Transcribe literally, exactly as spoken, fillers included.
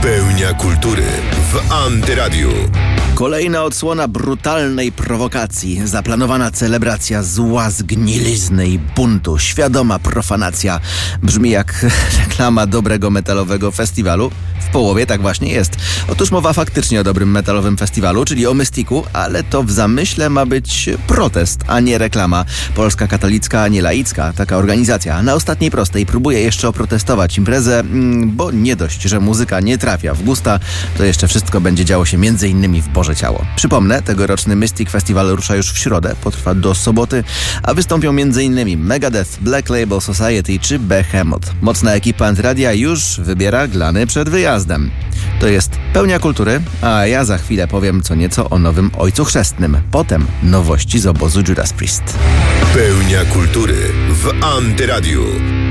Pełnia kultury w Antyradiu. Kolejna odsłona brutalnej prowokacji. Zaplanowana celebracja zła, zgnilizny i buntu. Świadoma profanacja. Brzmi jak reklama dobrego metalowego festiwalu. W połowie tak właśnie jest. Otóż mowa faktycznie o dobrym metalowym festiwalu, czyli o Mystiku, ale to w zamyśle ma być protest, a nie reklama. Polska Katolicka, a nie laicka. Taka organizacja na ostatniej prostej próbuje jeszcze oprotestować imprezę, bo nie dość, że muzyka nie trafia w gusta, to jeszcze wszystko będzie działo się między innymi w Boże Ciało. Przypomnę, tegoroczny Mystic Festival rusza już w środę, potrwa do soboty, a wystąpią między innymi Megadeth, Black Label Society czy Behemoth. Mocna ekipa Antyradia już wybiera glany przed wyjazdem. To jest Pełnia Kultury, a ja za chwilę powiem co nieco o nowym Ojcu Chrzestnym. Potem nowości z obozu Judas Priest. Pełnia Kultury w Antyradiu.